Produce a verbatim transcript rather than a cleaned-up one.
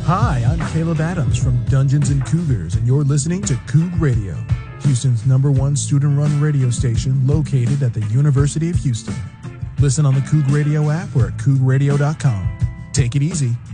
Hi, I'm Caleb Adams from Dungeons and Cougars, and you're listening to Coug Radio, Houston's number one student-run radio station located at the University of Houston. Listen on the Coug Radio app or at coug radio dot com. Take it easy